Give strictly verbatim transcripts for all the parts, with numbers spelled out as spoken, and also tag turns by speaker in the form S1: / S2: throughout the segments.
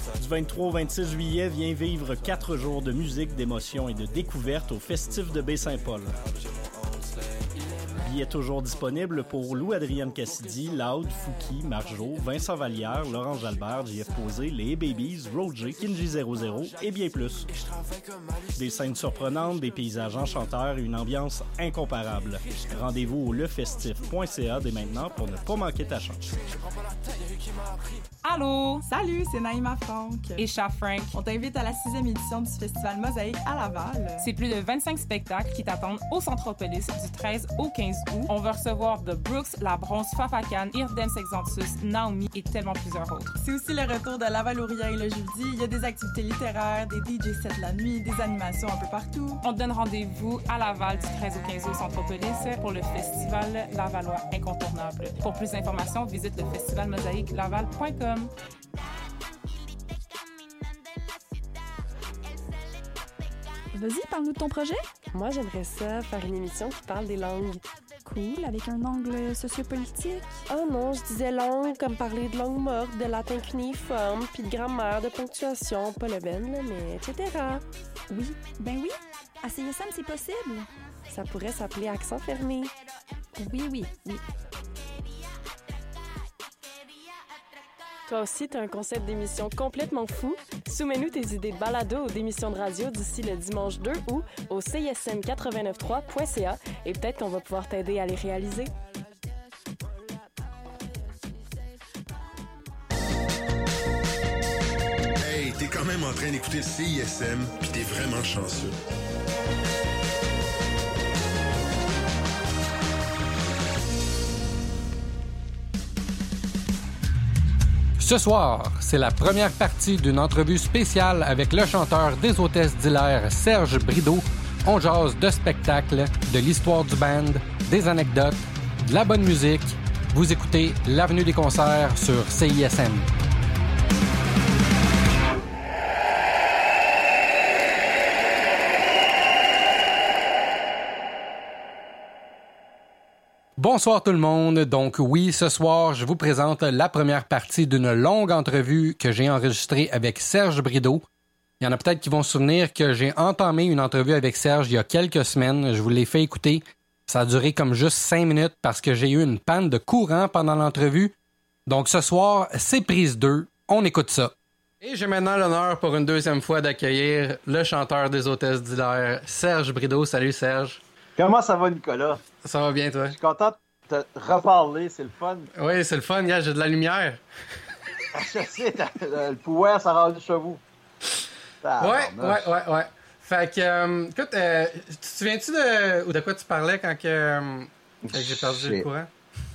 S1: Du vingt-trois au vingt-six juillet, viens vivre quatre jours de musique, d'émotion et de découverte au Festif de Baie-Saint-Paul. Billets toujours disponibles pour Lou-Adrienne Cassidy, Loud, Fouki, Marjo, Vincent Vallière, Laurent Jalbert, J F Posé, les A-Babies, Roger, Kinji zéro zéro et bien plus. Des scènes surprenantes, des paysages enchanteurs et une ambiance incomparable. Rendez-vous au lefestif point c a dès maintenant pour ne pas manquer ta chance.
S2: Allô!
S3: Salut, c'est Naïma Franck.
S2: Et Cha Frank.
S3: On t'invite à la sixième édition du Festival Mosaïque à Laval.
S2: C'est plus de vingt-cinq spectacles qui t'attendent au Centropolis du treize au quinze août. On va recevoir The Brooks, La Bronze, Fafacan, Irdem Sexantus, Naomi et tellement plusieurs autres.
S3: C'est aussi le retour de Laval-Auria et le jeudi. Il y a des activités littéraires, des D J sets la nuit, des animations un peu partout.
S2: On te donne rendez-vous à Laval du treize au quinze août au Centropolis pour le Festival Lavallois incontournable. Pour plus d'informations, visite le festival mosaïque laval point com.
S4: Vas-y, parle-nous de ton projet.
S5: Moi, j'aimerais ça, faire une émission qui parle des langues.
S4: Cool, avec un angle sociopolitique.
S5: Oh non, je disais langue comme parler de langue morte, de latin cuniforme, puis de grammaire, de ponctuation, pas le ben, là, mais et cetera.
S4: Oui, ben oui. À C I S M, c'est possible.
S5: Ça pourrait s'appeler accent fermé.
S4: Oui, oui, oui.
S5: Toi aussi, t'as un concept d'émission complètement fou? Soumets-nous tes idées de balado ou d'émissions de radio d'ici le dimanche deux août au c i s m quatre-vingt-neuf trois point c a et peut-être qu'on va pouvoir t'aider à les réaliser.
S6: Hey, t'es quand même en train d'écouter le C I S M, pis t'es vraiment chanceux.
S7: Ce soir, c'est la première partie d'une entrevue spéciale avec le chanteur des Hôtesses d'Hilaire, Serge Brideau. On jase de spectacles, de l'histoire du band, des anecdotes, de la bonne musique. Vous écoutez l'Avenue des concerts sur C I S M. Bonsoir tout le monde. Donc oui, ce soir, je vous présente la première partie d'une longue entrevue que j'ai enregistrée avec Serge Brideau. Il y en a peut-être qui vont se souvenir que j'ai entamé une entrevue avec Serge il y a quelques semaines. Je vous l'ai fait écouter. Ça a duré comme juste cinq minutes parce que j'ai eu une panne de courant pendant l'entrevue. Donc ce soir, c'est prise deux. On écoute ça. Et j'ai maintenant l'honneur pour une deuxième fois d'accueillir le chanteur des Hôtesses d'Hilaire, Serge Brideau. Salut Serge.
S8: Comment ça va, Nicolas?
S7: Ça va bien, toi?
S8: Je suis content de te reparler, c'est le fun.
S7: Oui, c'est le fun, gars, j'ai de la lumière.
S8: Je sais, le pouvoir, ça rend du chevaux.
S7: Ouais, ouais, ouais, ouais. Fait que, euh, écoute, euh, tu te souviens-tu de, ou de quoi tu parlais quand que, euh, quand j'ai perdu le courant?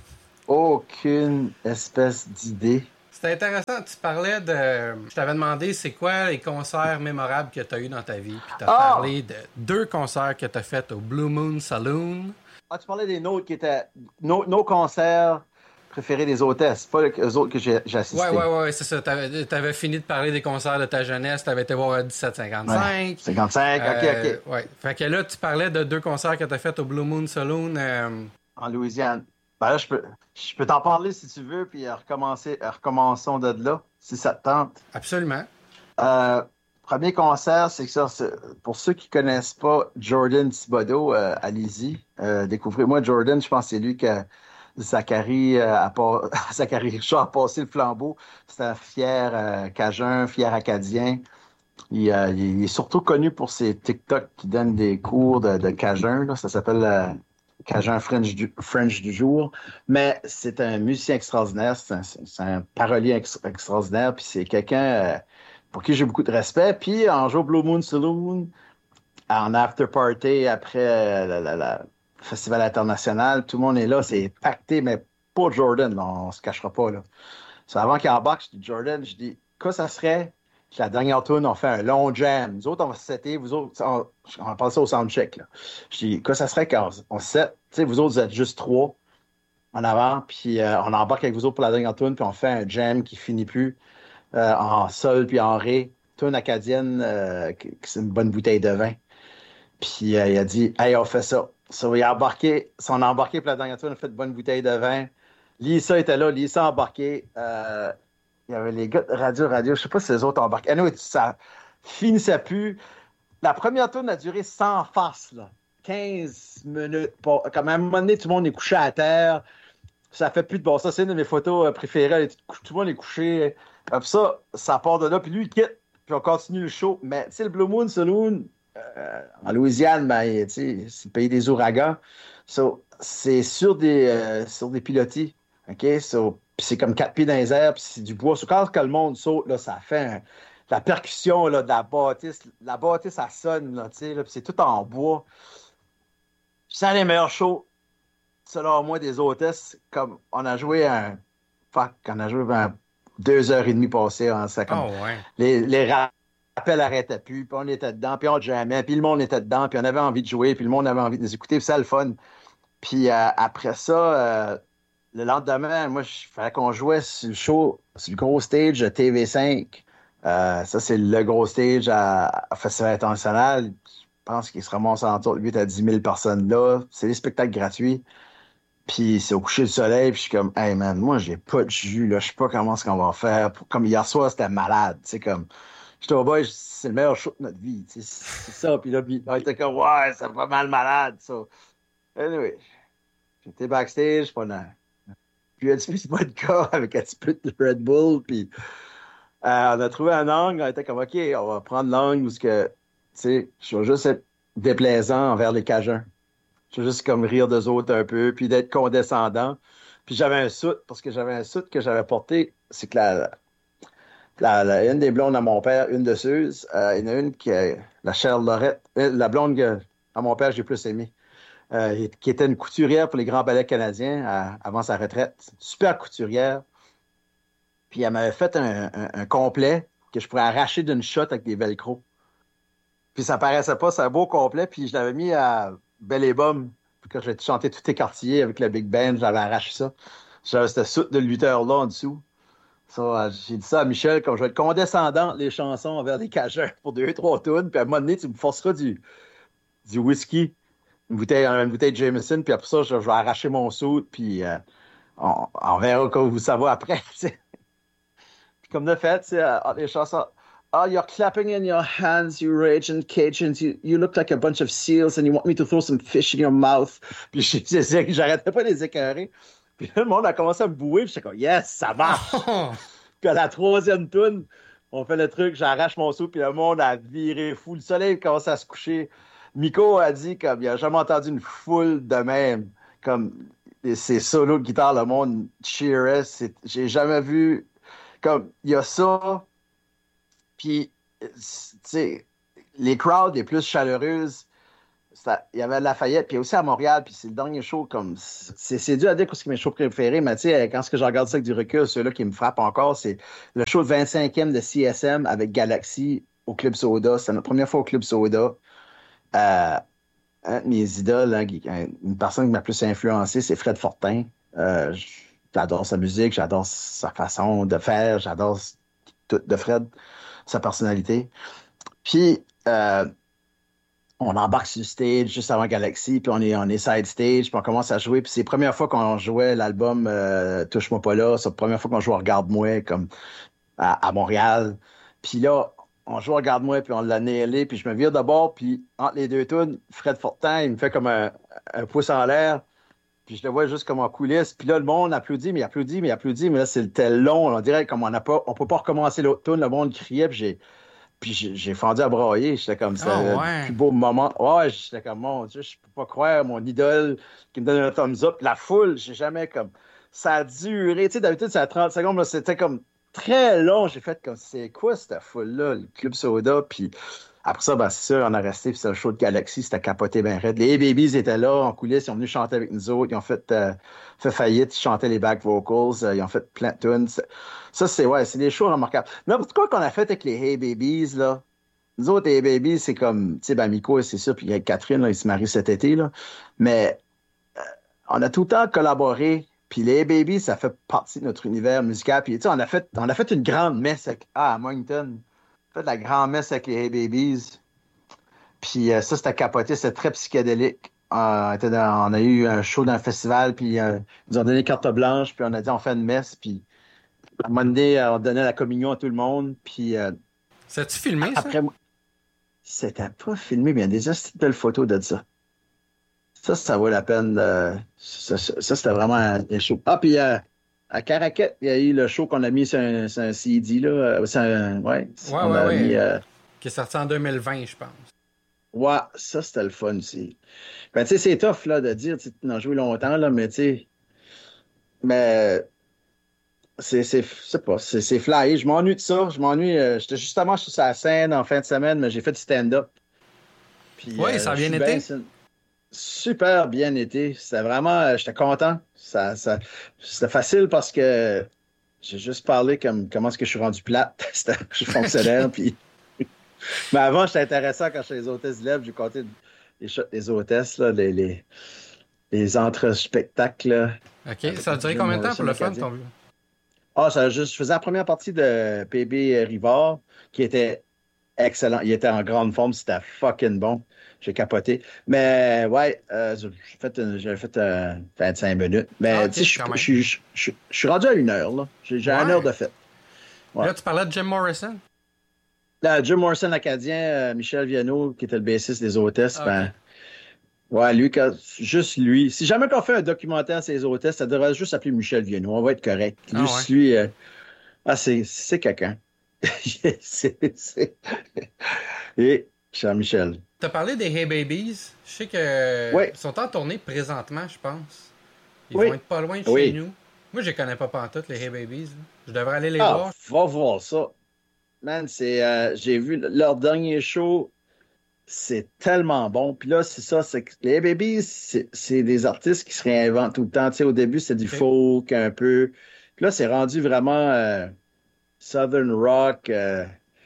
S8: Aucune espèce d'idée.
S7: C'était intéressant, tu parlais de... Je t'avais demandé c'est quoi les concerts mémorables que tu as eu dans ta vie. Puis tu as
S8: Ah!
S7: parlé de deux concerts que tu as fait au Blue Moon Saloon.
S8: Ah, tu parlais des nôtres qui étaient... Nos, nos concerts préférés des hôtesses, pas les autres que j'ai, j'ai assistés.
S7: Ouais, ouais, ouais, c'est ça. Tu avais fini de parler des concerts de ta jeunesse, tu avais été voir à dix-sept cinquante-cinq.
S8: Ouais, cinquante-cinq,
S7: euh,
S8: ok, ok.
S7: Ouais. Fait que là, tu parlais de deux concerts que tu as fait au Blue Moon Saloon. Euh...
S8: En Louisiane. Ben là, je peux, je peux t'en parler si tu veux, puis recommencer, recommençons de là, si ça te tente.
S7: Absolument.
S8: Euh, premier concert, c'est que ça, c'est, pour ceux qui connaissent pas Jordan Thibodeau, euh, allez-y, euh, découvrez. Moi, Jordan, je pense que c'est lui que Zachary, euh, a pas, Zachary Richard a passé le flambeau. C'est un fier euh, Cajun, fier Acadien. Il, euh, il est surtout connu pour ses TikTok qui donnent des cours de, de Cajun. Là. Ça s'appelle... Euh, Cajun French du, French du jour, mais c'est un musicien extraordinaire, c'est un, c'est un parolier ex, extraordinaire, puis c'est quelqu'un euh, pour qui j'ai beaucoup de respect. Puis en jour Blue Moon Saloon, en after party après euh, le festival international, tout le monde est là, c'est pacté, mais pas Jordan, on, on se cachera pas là. C'est avant qu'il embarque, je dis Jordan, je dis quoi ça serait? La dernière tune, on fait un long jam. Nous autres, on va se setter. Vous autres, on, on va passer au soundcheck. Là. Je dis, quoi, ça serait quand on se set? Tu sais, vous autres, vous êtes juste trois en avant, puis euh, on embarque avec vous autres pour la dernière tune, puis on fait un jam qui finit plus euh, en sol puis en ré. Tune acadienne, euh, qui, qui c'est une bonne bouteille de vin. Puis euh, il a dit, hey, on fait ça. So, il a embarqué, si on a embarqué pour la dernière tune, on a fait une bonne bouteille de vin. Lisa était là, Lisa a embarqué. Euh, il y avait les gars de Radio Radio, je sais pas si les autres embarquent. Anyway, ça finissait plus. La première tourne a duré sans farce, là. quinze minutes. Pour... Comme à un moment donné, tout le monde est couché à terre. Ça fait plus de bon sens. C'est une de mes photos préférées. Tout le monde est couché. Puis ça, ça part de là. Puis lui, il quitte. Puis on continue le show. Mais tu sais, le Blue Moon Saloon, euh, en Louisiane, ben, c'est le pays des ouragans. So, c'est sur des, euh, sur des pilotis. OK? So, puis c'est comme quatre pieds dans les airs. Puis c'est du bois. So, quand, quand le monde saute, là, ça fait un, la percussion là, de la bâtisse. La bâtisse, ça sonne. Là, puis c'est tout en bois. Puis c'est un des meilleurs shows, selon moi, des hôtesses. Comme on a joué un. Fuck, on a joué un, deux heures et demie passées. Hein, ça, comme,
S7: oh, ouais.
S8: Les, les rappels n'arrêtaient plus, puis on était dedans, puis on jammait, puis le monde était dedans, puis on avait envie de jouer, puis le monde avait envie de nous écouter, puis c'est le fun. Puis euh, après ça, euh, le lendemain, moi, il fallait qu'on jouait sur le show, sur le gros stage de T V cinq. Euh, ça, c'est le gros stage à, à Festival international. Je pense qu'il se ramasse entre huit à dix mille personnes là. C'est des spectacles gratuits. Puis c'est au coucher du soleil, puis je suis comme, hey man, moi j'ai pas de jus, là, je sais pas comment ce qu'on va faire. Comme hier soir, c'était malade, tu sais, comme, j'étais au boy, c'est le meilleur show de notre vie, tu sais, c'est ça. Puis là, puis, on était comme, ouais, c'est pas mal malade, ça. So, anyway, j'étais backstage pendant, puis un petit peu de vodka avec un petit peu de Red Bull, puis euh, on a trouvé un angle, on était comme, OK, on va prendre l'angle où ce que, tu sais, je vais juste être déplaisant envers les Cajuns. Je veux juste comme rire d'eux autres un peu, puis d'être condescendant. Puis j'avais un soute, parce que j'avais un soute que j'avais porté. C'est que la, la, la, une des blondes à mon père, une de ceux, euh, il y en a une qui est la chère Lorette, la blonde que, à mon père, j'ai plus aimé, euh, qui était une couturière pour les grands ballets canadiens à, avant sa retraite. Super couturière. Puis elle m'avait fait un, un, un complet que je pourrais arracher d'une shot avec des velcro. Puis ça paraissait pas, c'est un beau complet, puis je l'avais mis à Belle et Bum, quand j'ai chanté tout écartillé avec le Big Band, j'avais arraché ça. J'avais cette soute de lutteur-là en dessous. Ça, j'ai dit ça à Michel, comme je vais être condescendant les chansons envers des Cajuns pour deux, trois tunes, puis à un moment donné, tu me forceras du, du whisky, une bouteille, une bouteille de Jameson, puis après ça, je, je vais arracher mon soute, puis euh, on, on verra où ça va après. T'sais. Puis comme de fait, les chansons... Oh, you're clapping in your hands, you raging Cajuns. You, you look like a bunch of seals and you want me to throw some fish in your mouth. Puis j'arrêtais pas de les écœurer. Puis là, le monde a commencé à me bouer. Puis j'étais comme, yes, ça marche. Puis à la troisième toune, on fait le truc, j'arrache mon sou. Puis le monde a viré fou. Le soleil commence à se coucher. Miko a dit comme, il a jamais entendu une foule de même. Comme ces solos de guitare, le monde cheerait. J'ai jamais vu. Comme, il y a ça. Puis, tu sais, les crowds les plus chaleureuses, il y avait à Lafayette, puis aussi à Montréal, puis c'est le dernier show, comme, c'est dur à dire que c'est mes shows préférés, mais tu sais, quand je regarde ça avec du recul, ceux-là qui me frappent encore, c'est le show de vingt-cinquième de C S M avec Galaxy au Club Soda. C'est notre première fois au Club Soda. Euh, un de mes idoles, hein, une personne qui m'a plus influencé, c'est Fred Fortin. Euh, j'adore sa musique, j'adore sa façon de faire, j'adore tout de Fred. Sa personnalité. Puis, euh, on embarque sur le stage juste avant Galaxy, puis on est, on est side stage, puis on commence à jouer. Puis c'est la première fois qu'on jouait l'album euh, Touche-moi pas là. C'est la première fois qu'on joue Regarde-moi comme à, à Montréal. Puis là, on joue Regarde-moi, puis on l'a nailé, puis je me vire de bord, puis entre les deux tunes, Fred Fortin, il me fait comme un, un pouce en l'air. Puis je le vois juste comme en coulisses. Puis là, le monde applaudit, mais il applaudit, mais il applaudit. Mais là, c'était long. On dirait comme on n'a pas, on peut pas recommencer l'autre tune. Le monde criait, puis j'ai, puis j'ai, j'ai fendu à brailler. J'étais comme ça.
S7: Oh, ouais.
S8: Le plus beau moment. Ouais, j'étais comme, mon Dieu, je peux pas croire, mon idole qui me donne un thumbs up. La foule, j'ai jamais comme, ça a duré. Tu sais, d'habitude, c'est à trente secondes. Là, c'était comme très long. J'ai fait comme, c'est quoi cette foule-là, le Club Soda? Puis après ça, ben, c'est sûr, on a resté, puis c'était le show de Galaxy, c'était capoté bien raide. Les Babies étaient là, en coulisses, ils ont venu chanter avec nous autres, ils ont fait, euh, fait faillite, ils chantaient les back vocals, euh, ils ont fait plein de tunes. Ça, c'est, ouais, c'est des shows remarquables. Mais pourquoi qu'on a fait avec les Hey Babies, là? Nous autres, les Hey Babies, c'est comme, tu sais, ben, Miko, c'est sûr, puis avec Catherine, là, ils se marient cet été, là. Mais, euh, on a tout le temps collaboré, puis les Hey Babies, ça fait partie de notre univers musical. Puis, tu sais, on a fait, on a fait une grande messe avec, ah, à Moncton. Fait de la grand-messe avec les Hey Babies. Puis euh, ça, c'était capoté. C'était très psychédélique. Euh, on, dans, on a eu un show dans un festival, puis euh, ils nous ont donné carte blanche, puis on a dit on fait une messe, puis À un moment donné, on donnait la communion à tout le monde. Puis, euh,
S7: C'est-tu filmé, ça?
S8: après, moi, c'était pas filmé, mais il y a déjà cette belle photo de ça. Ça, ça vaut la peine. De... Ça, ça, ça, c'était vraiment un, un show. Ah, puis euh, à Caracat, il y a eu le show qu'on a mis sur un, sur un C D, là. C'est un, ouais,
S7: Ouais,
S8: on
S7: ouais,
S8: a
S7: ouais.
S8: mis, euh,
S7: Qui est sorti en deux mille vingt, je pense.
S8: ouais, ça, c'était le fun aussi. Ben, tu sais, c'est tough, là, de dire, tu en as joué longtemps, là, mais tu sais, mais c'est, c'est, c'est pas, c'est, c'est fly. Je m'ennuie de ça. Je m'ennuie. Euh, j'étais justement sur la scène en fin de semaine, mais j'ai fait du stand-up. Puis,
S7: Oui,
S8: euh,
S7: ça a
S8: je
S7: bien
S8: suis
S7: été.
S8: bien- super bien été. C'était vraiment, euh, j'étais content. Ça, ça, c'était facile parce que j'ai juste parlé comme comment est-ce que je suis rendu plate. C'était, je suis fonctionnaire. Puis... Mais avant, j'étais intéressant quand j'étais les hôtesses lèvres. J'ai compté les shots des hôtesses, là, les, les, les entre-spectacles. là.
S7: OK. Ça a duré combien de temps pour le fun, ton vieux?
S8: Ah, ça a juste, je faisais la première partie de P B Rivard, qui était excellent. Il était en grande forme. C'était fucking bon. J'ai capoté. Mais ouais, euh, j'ai fait, une- j'ai fait euh, vingt-cinq minutes. Mais
S7: Ah, ok,
S8: tu sais, je
S7: quand même.
S8: je- je- je- je suis rendu à une heure. Là. J'ai, j'ai
S7: Ouais.
S8: une heure de fête. Ouais.
S7: Là, tu parlais de Jim Morrison?
S8: Là, Jim Morrison, l'Acadien, euh, Michel Viano, qui était le bassiste des hôtesses,
S7: Ah,
S8: ben,
S7: ok.
S8: ouais, lui, quand- juste lui. Si jamais qu'on fait un documentaire sur les hôtesses, ça devrait juste s'appeler Michel Viano. On va être correct.
S7: Ah,
S8: Juste
S7: ouais.
S8: lui, euh, ah, c'est, c'est quelqu'un. c'est, c'est... Et, cher Michel.
S7: T'as parlé des Hey Babies. Je sais que
S8: Ouais.
S7: ils sont en tournée présentement, je pense. Ils
S8: Oui.
S7: vont être pas loin de chez
S8: Oui.
S7: nous. Moi, je les connais pas pantoute, les Hey Babies. là. Je devrais aller les
S8: Ah,
S7: voir.
S8: va voir ça. Man, c'est, euh, j'ai vu leur dernier show, c'est tellement bon. Puis là, c'est ça, c'est que les Babies, c'est, c'est des artistes qui se réinventent tout le temps. Tu sais, au début, c'était du
S7: Ok.
S8: folk un peu. Puis là, c'est rendu vraiment euh, Southern Rock, euh,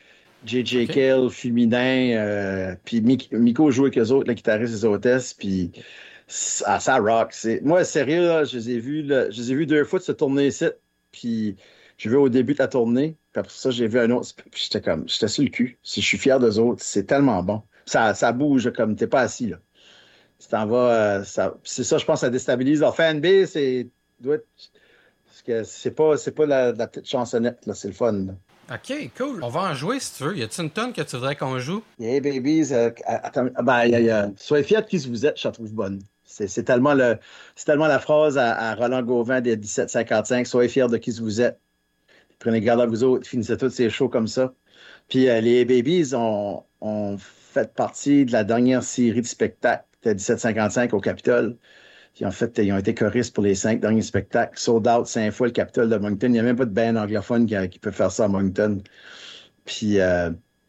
S8: J J
S7: Ok.
S8: Cale, féminin. Euh, puis Mik- Miko joue avec eux autres, le guitariste des hôtesses. Puis ça, ça rock. C'est... Moi, sérieux, là, je les ai vus, là, je les ai vus deux fois de se tourner ici. Puis j'ai vu au début de la tournée. Puis après ça, j'ai vu un autre. Puis j'étais comme, j'étais sur le cul. Si je suis fier d'eux autres, c'est tellement bon. Ça, ça bouge comme t'es pas assis, là. Tu t'en vas. euh, ça, c'est ça, je pense, ça déstabilise. Leur fanbase, c'est. Doit être- parce que c'est pas, c'est pas la, la petite chansonnette, là. C'est le fun, là.
S7: OK, cool. On va en jouer si tu veux. Y a-tu une tonne que tu voudrais qu'on joue?
S8: Hey babies, euh, attends, ben, y a- y a- soyez fiers de qui vous êtes, je la trouve bonne. C'est, c'est tellement le, c'est tellement la phrase à, à Roland Gauvin des dix-sept cinquante-cinq, soyez fiers de qui vous êtes. Prenez garde à vous autres, finissez tous ces shows comme ça. Puis euh, les Babies ont, ont fait partie de la dernière série de spectacles de dix-sept cinquante-cinq au Capitole. Puis en fait, ils ont été choristes pour les cinq derniers spectacles. Sold out cinq fois le Capitole de Moncton. Il n'y a même pas de band anglophone qui, qui peut faire ça à Moncton. Puis, euh,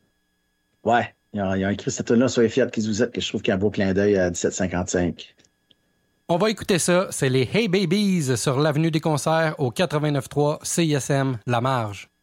S8: ouais, ils ont, ils ont écrit cette tune-là, soyez fiers de qui vous êtes, que je trouve qu'il y a un beau clin d'œil à dix-sept cinquante-cinq.
S7: On va écouter ça. C'est les Hey Babies sur l'avenue des concerts au quatre-vingt-neuf point trois C I S M La Marge.